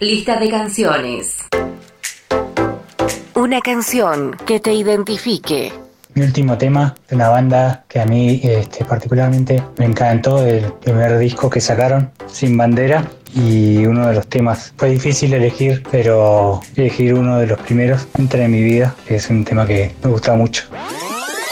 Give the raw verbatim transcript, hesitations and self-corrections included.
Lista de canciones. Una canción que te identifique. Mi último tema de una banda que a mí este, particularmente me encantó, el primer disco que sacaron, Sin Bandera, y uno de los temas. Fue difícil elegir, pero elegir uno de los primeros, Entra en mi vida, que es un tema que me gusta mucho.